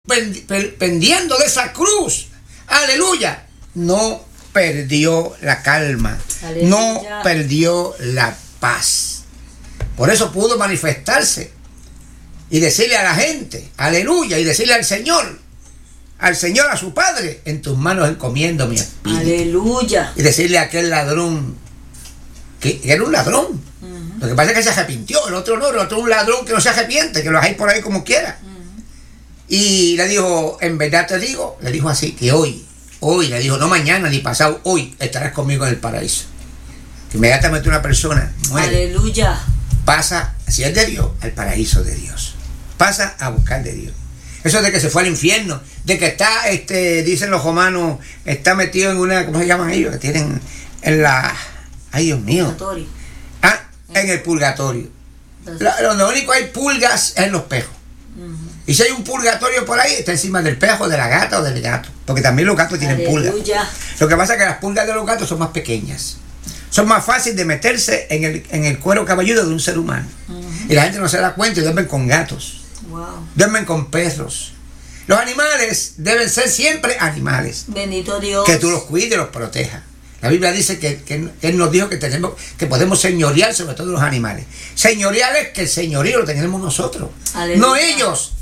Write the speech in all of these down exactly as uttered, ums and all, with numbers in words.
pendiendo de esa cruz, aleluya, no perdió la calma, aleluya. No perdió la paz. Por eso pudo manifestarse y decirle a la gente, aleluya, y decirle al Señor, al Señor, a su Padre, en tus manos encomiendo mi espíritu. Aleluya. Y decirle a aquel ladrón, que, que era un ladrón, uh-huh. Lo que pasa es que se arrepintió, el otro no, el otro un ladrón que no se arrepiente, que lo hay por ahí como quiera. Uh-huh. Y le dijo, en verdad te digo, le dijo así, que hoy, hoy, le dijo, no mañana ni pasado, hoy estarás conmigo en el paraíso. Que inmediatamente una persona muere. Aleluya. Pasa, si es de Dios, al paraíso de Dios. Pasa a buscar de Dios. Eso de que se fue al infierno, de que está, este, dicen los romanos, está metido en una, ¿cómo se llaman ellos? Que tienen en la, ay Dios mío. Purgatorio. Ah, en el purgatorio. La, donde único hay pulgas es en los pejos. Uh-huh. Y si hay un purgatorio por ahí, está encima del pejo, de la gata o del gato. Porque también los gatos tienen pulgas. Lo que pasa es que las pulgas de los gatos son más pequeñas. Son más fáciles de meterse en el, en el cuero cabelludo de un ser humano. Uh-huh. Y la gente no se da cuenta y duermen con gatos. Wow. Duermen con perros. Los animales deben ser siempre animales. Bendito Dios. Que tú los cuides y los protejas. La Biblia dice que, que, que Él nos dijo que tenemos, que podemos señorear sobre todos los animales. Señorear es que el señorío lo tenemos nosotros. Aleluya. No ellos.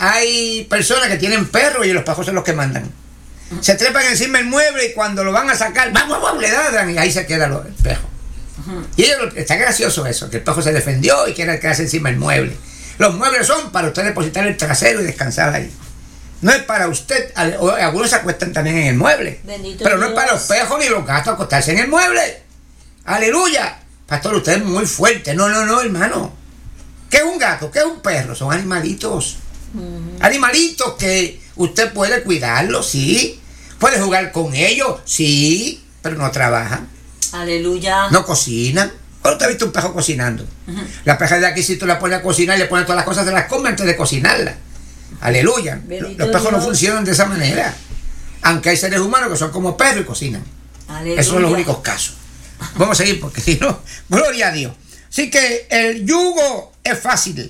Hay personas que tienen perros y los perros son los que mandan. Uh-huh. Se trepan encima del mueble y cuando lo van a sacar, vamos, vamos, le dan y ahí se queda el perro. Uh-huh. Y ellos, está gracioso eso, que el perro se defendió y quiere quedarse encima del mueble. Los muebles son para usted depositar el trasero y descansar ahí. No es para usted, algunos se acuestan también en el mueble. Bendito pero no Dios. Es para los perros ni los gatos acostarse en el mueble. Aleluya. Pastor, usted es muy fuerte. No, no, no, hermano. ¿Qué es un gato? ¿Qué es un perro? Son animalitos. Uh-huh. Animalitos que usted puede cuidarlos, sí. Puede jugar con ellos, sí. Pero no trabajan. Aleluya. No cocinan. ¿Cuándo te has visto un perro cocinando? Uh-huh. La perra de aquí, si tú la pones a cocinar y le pones todas las cosas, se las come antes de cocinarla. Aleluya. Bendito los perros Dios. No funcionan de esa manera. Aunque hay seres humanos que son como perros y cocinan. Aleluya. Esos son los únicos casos. Vamos a seguir porque si no, gloria a Dios. Así que el yugo es fácil.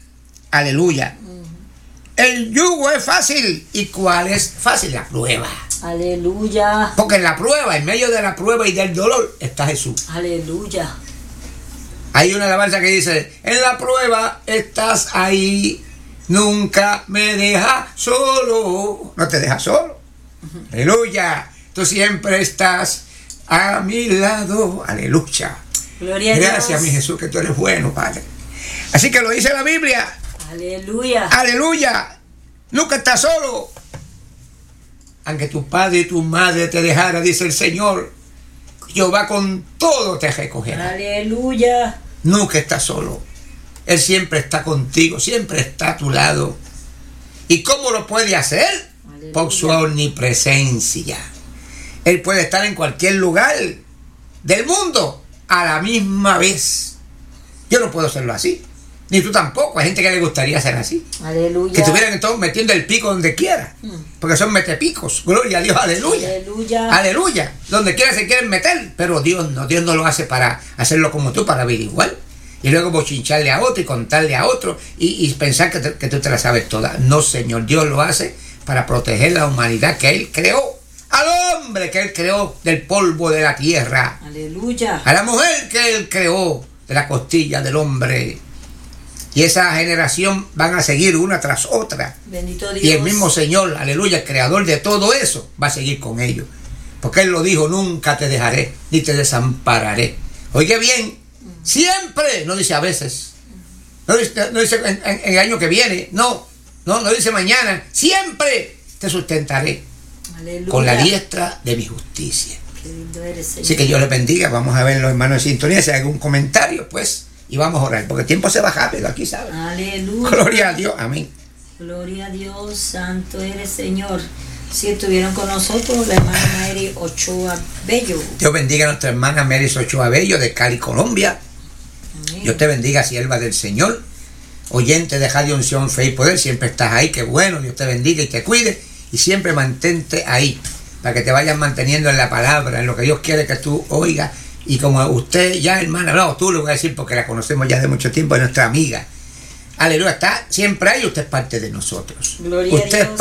Aleluya. Uh-huh. El yugo es fácil. ¿Y cuál es fácil? La prueba. Aleluya. Porque en la prueba, en medio de la prueba y del dolor, está Jesús. Aleluya. Hay una alabanza que dice, en la prueba estás ahí, nunca me dejas solo. No te dejas solo. Uh-huh. Aleluya. Tú siempre estás a mi lado. Aleluya. Gloria a Dios. Gracias, mi Jesús, que tú eres bueno, Padre. Así que lo dice la Biblia. Aleluya. Aleluya. Nunca estás solo. Aunque tu padre y tu madre te dejara, dice el Señor, Jehová con todo te recogerá. Aleluya. Nunca estás solo. Él siempre está contigo, siempre está a tu lado. ¿Y cómo lo puede hacer? Aleluya. Por su omnipresencia. Él puede estar en cualquier lugar del mundo a la misma vez. Yo no puedo hacerlo así. Ni tú tampoco. Hay gente que le gustaría ser así. Aleluya. Que estuvieran todos metiendo el pico donde quiera. Mm. Porque son metepicos. Gloria a Dios. Aleluya. Aleluya. Aleluya. Donde quiera se quieren meter. Pero Dios no. Dios no lo hace para hacerlo como tú, para averiguar. Y luego bochincharle a otro y contarle a otro. Y, y pensar que, te, que tú te la sabes toda. No, Señor. Dios lo hace para proteger la humanidad que Él creó. Al hombre que Él creó del polvo de la tierra. Aleluya. A la mujer que Él creó de la costilla del hombre. Y esa generación van a seguir una tras otra. Bendito Dios. Y el mismo Señor, aleluya, el creador de todo eso, va a seguir con ellos. Porque Él lo dijo, nunca te dejaré, ni te desampararé. Oiga bien, siempre, no dice a veces. No dice, no dice en, en, en el año que viene, no, no, no dice mañana. Siempre te sustentaré. Aleluya. Con la diestra de mi justicia. Qué lindo eres, Señor. Así que Dios le bendiga. Vamos a ver los hermanos de sintonía. Si hay algún comentario, pues... Y vamos a orar, porque el tiempo se va rápido aquí, ¿sabes? Aleluya. Gloria a Dios, amén. Gloria a Dios, santo eres, Señor. Si estuvieron con nosotros la hermana Mary Ochoa Bello. Dios bendiga a nuestra hermana Mary Ochoa Bello de Cali, Colombia. Amén. Dios te bendiga, sierva del Señor. Oyente de Radio Unción, Fe y Poder, siempre estás ahí, qué bueno. Dios te bendiga y te cuide. Y siempre mantente ahí, para que te vayas manteniendo en la palabra, en lo que Dios quiere que tú oigas. Y como usted ya, hermana, no, tú lo voy a decir porque la conocemos ya de mucho tiempo, es nuestra amiga. Aleluya, está siempre ahí, usted es parte de nosotros. Gloria usted a Dios.